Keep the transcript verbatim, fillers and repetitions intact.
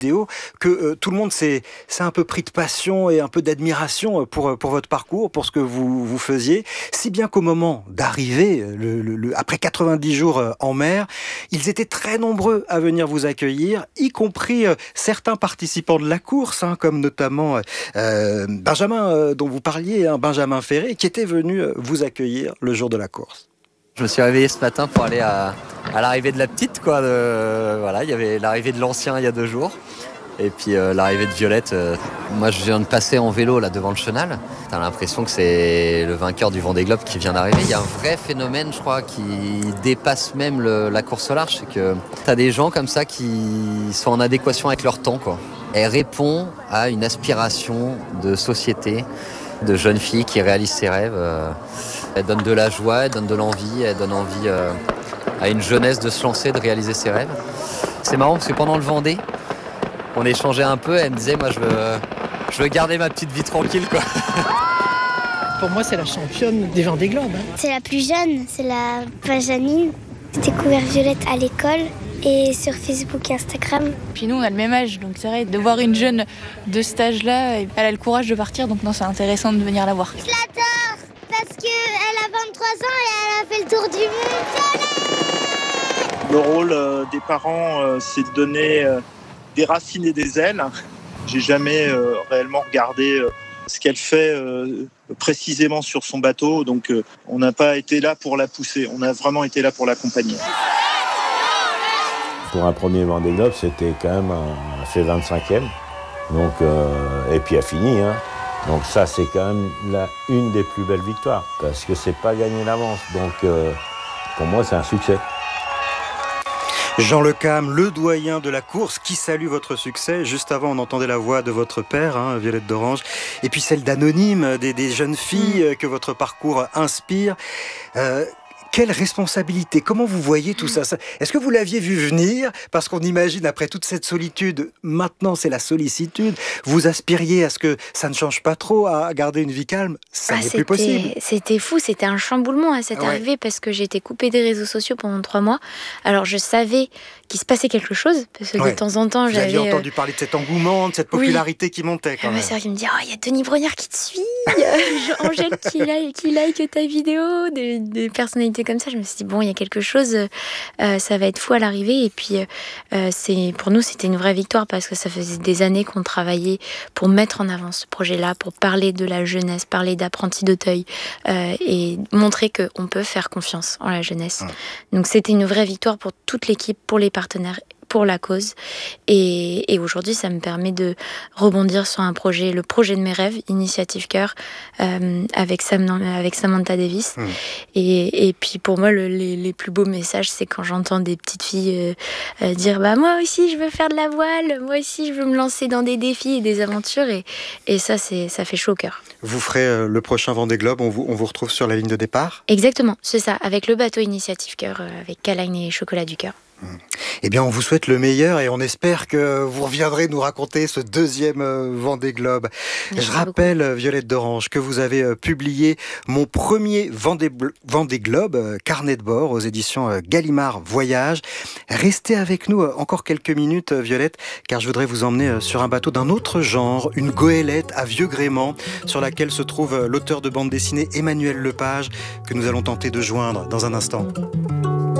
vidéo que euh, tout le monde s'est, s'est un peu pris de passion et un peu d'admiration pour, pour votre parcours, pour ce que vous, vous faisiez, si bien qu'au moment d'arriver, le, le, le, après quatre-vingt-dix jours en mer, ils étaient très nombreux à venir vous accueillir, y compris euh, certains participants de la course, hein, comme notamment euh, Benjamin, euh, dont vous parliez, hein, Benjamin Ferré, qui était venu vous accueillir le jour de la course. Je me suis réveillé ce matin pour aller à, à l'arrivée de la petite, quoi. De, voilà, il y avait l'arrivée de l'ancien il y a deux jours. Et puis euh, l'arrivée de Violette, euh, moi je viens de passer en vélo là devant le chenal. T'as l'impression que c'est le vainqueur du Vendée Globe qui vient d'arriver. Il y a un vrai phénomène, je crois, qui dépasse même le, la course au large. C'est que t'as des gens comme ça qui sont en adéquation avec leur temps, quoi. Elle répond à une aspiration de société, de jeunes filles qui réalisent ses rêves. Euh, elle donne de la joie, elle donne de l'envie, elle donne envie euh, à une jeunesse de se lancer, de réaliser ses rêves. C'est marrant parce que pendant le Vendée, on échangeait un peu, elle me disait, moi je veux, je veux garder ma petite vie tranquille, quoi. Pour moi, c'est la championne des Vendée Globe. Hein. C'est la plus jeune, c'est la Benjamine. J'ai découvert Violette à l'école et sur Facebook et Instagram. Puis nous, on a le même âge, donc c'est vrai, de voir une jeune de cet âge-là, elle a le courage de partir, donc non, c'est intéressant de venir la voir. Je l'adore parce qu'elle a vingt-trois ans et elle a fait le tour du monde. Le rôle euh, des parents, euh, c'est de donner... Euh, des racines et des ailes. J'ai jamais euh, réellement regardé euh, ce qu'elle fait euh, précisément sur son bateau, donc euh, on n'a pas été là pour la pousser, on a vraiment été là pour l'accompagner. Pour un premier Vendée Globe, c'était quand même un, fait vingt-cinquième, donc euh, et puis a fini. Hein. Donc ça, c'est quand même la, une des plus belles victoires, parce que c'est pas gagné d'avance. Donc euh, pour moi, c'est un succès. Jean Lecam, le doyen de la course, qui salue votre succès. Juste avant, on entendait la voix de votre père, hein, Violette d'Orange, et puis celle d'Anonyme, des, des jeunes filles que votre parcours inspire. Euh, Quelle responsabilité! Comment vous voyez tout ça? Est-ce que vous l'aviez vu venir? Parce qu'on imagine, après toute cette solitude, maintenant c'est la sollicitude. Vous aspiriez à ce que ça ne change pas trop, à garder une vie calme. Ça ah, n'est plus possible. C'était fou, c'était un chamboulement à cette ouais. arrivée parce que j'ai été coupée des réseaux sociaux pendant trois mois. Alors je savais qu'il se passait quelque chose parce que ouais. de temps en temps vous j'avais... Vous aviez entendu parler de cet engouement, de cette popularité oui. qui montait quand ah, même. C'est vrai qu'il me dit, oh, il y a Denis Brognard qui te suit, Angèle qui like, qui like ta vidéo, des, des personnalités comme ça. Je me suis dit, bon, il y a quelque chose, euh, ça va être fou à l'arrivée. Et puis, euh, c'est, pour nous, c'était une vraie victoire parce que ça faisait des années qu'on travaillait pour mettre en avant ce projet-là, pour parler de la jeunesse, parler d'apprentis d'Auteuil euh, et montrer qu'on peut faire confiance en la jeunesse. Mmh. Donc, c'était une vraie victoire pour toute l'équipe, pour les partenaires, pour la cause. Et, et aujourd'hui, ça me permet de rebondir sur un projet, le projet de mes rêves, Initiative Cœur, euh, avec, Sam, avec Samantha Davis. Mmh. Et, et puis pour moi, le, les, les plus beaux messages, c'est quand j'entends des petites filles euh, euh, dire bah, « moi aussi, je veux faire de la voile, moi aussi, je veux me lancer dans des défis et des aventures. » Et, et ça, c'est, ça fait chaud au cœur. Vous ferez euh, le prochain Vendée Globe, on vous, on vous retrouve sur la ligne de départ? Exactement, c'est ça, avec le bateau Initiative Cœur, euh, avec Caline et Chocolat du Cœur. Eh bien, on vous souhaite le meilleur et on espère que vous reviendrez nous raconter ce deuxième Vendée Globe. Merci Je rappelle, beaucoup. Violette d'Orange, que vous avez publié mon premier Vendée, Vendée Globe, carnet de bord, aux éditions Gallimard Voyage. Restez avec nous encore quelques minutes, Violette, car je voudrais vous emmener sur un bateau d'un autre genre, une goélette à vieux gréement, sur laquelle se trouve l'auteur de bande dessinée Emmanuel Lepage, que nous allons tenter de joindre dans un instant.